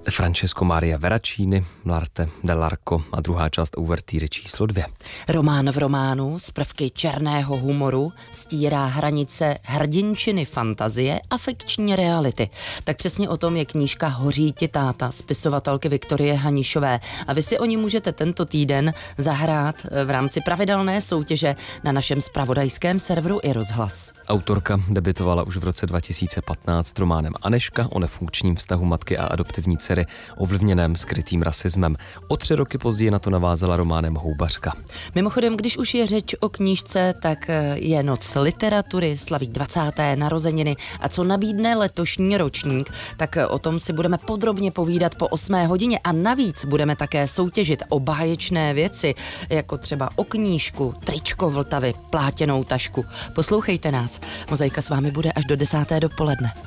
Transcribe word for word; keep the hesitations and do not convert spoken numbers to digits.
Francesco Maria Veracini, L'arte dell'arco a druhá část ouvertýry číslo dvě. Román v románu z prvky černého humoru stírá hranice hrdinčiny fantazie a fikční reality. Tak přesně o tom je knížka Hoří ti táta spisovatelky Viktorie Hanišové. A vy si o ní můžete tento týden zahrát v rámci pravidelné soutěže na našem zpravodajském serveru i Rozhlas. Autorka debitovala už v roce dva tisíce patnáct románem Anežka o nefunkčním vztahu matky a adoptivní dcery ovlivněném skrytým rasismem. O tři roky později na to navázala románem Houbařka. Mimochodem, když už je řeč o knížce, tak je Noc literatury, slaví dvacáté narozeniny a co nabídne letošní ročník, tak o tom si budeme podrobně povídat po osmé hodině a navíc budeme také soutěžit o báječné věci, jako třeba o knížku, tričko Vltavy, plátěnou tašku. Poslouchejte nás. Mozaika s vámi bude až do desáté dopoledne.